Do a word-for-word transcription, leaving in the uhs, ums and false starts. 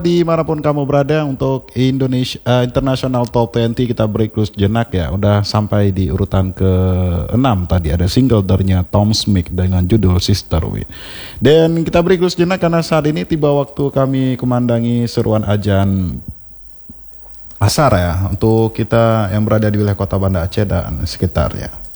Dimanapun kamu berada untuk Indonesia uh, International Top dua puluh kita break dulu sejenak ya. Udah sampai di urutan ke enam tadi ada single darinya Tom Smith dengan judul Sister Wind. Dan kita break dulu sejenak karena saat ini tiba waktu kami kumandangi seruan ajan asar ya untuk kita yang berada di wilayah kota Banda Aceh dan sekitarnya.